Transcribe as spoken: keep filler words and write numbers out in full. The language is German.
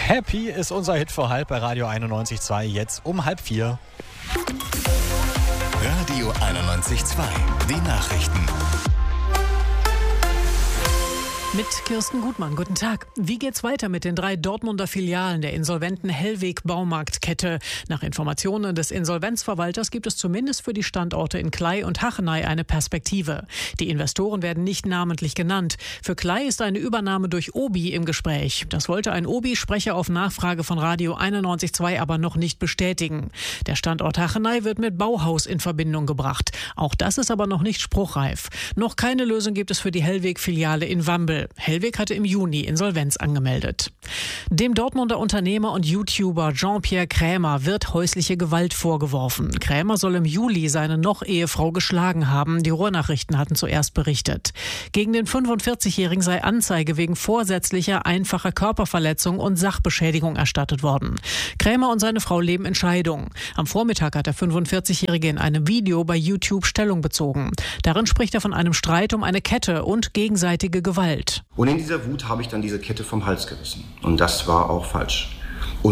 Happy ist unser Hit vor halb bei Radio einundneunzig Komma zwei, jetzt um halb vier. Radio einundneunzig Komma zwei, die Nachrichten. Mit Kirsten Gutmann, guten Tag. Wie geht's weiter mit den drei Dortmunder Filialen der insolventen Hellweg Baumarktkette? Nach Informationen des Insolvenzverwalters gibt es zumindest für die Standorte in Klei und Hachenay eine Perspektive. Die Investoren werden nicht namentlich genannt. Für Klei ist eine Übernahme durch Obi im Gespräch. Das wollte ein Obi-Sprecher auf Nachfrage von Radio einundneunzig Komma zwei aber noch nicht bestätigen. Der Standort Hachenay wird mit Bauhaus in Verbindung gebracht. Auch das ist aber noch nicht spruchreif. Noch keine Lösung gibt es für die Hellweg-Filiale in Wambel. Hellweg hatte im Juni Insolvenz angemeldet. Dem Dortmunder Unternehmer und YouTuber Jean-Pierre Krämer wird häusliche Gewalt vorgeworfen. Krämer soll im Juli seine Noch-Ehefrau geschlagen haben. Die Ruhrnachrichten hatten zuerst berichtet. Gegen den fünfundvierzigjährigen sei Anzeige wegen vorsätzlicher einfacher Körperverletzung und Sachbeschädigung erstattet worden. Krämer und seine Frau leben in Scheidung. Am Vormittag hat der fünfundvierzigjährige in einem Video bei YouTube Stellung bezogen. Darin spricht er von einem Streit um eine Kette und gegenseitige Gewalt. Und in dieser Wut habe ich dann diese Kette vom Hals gerissen. Und das war auch falsch.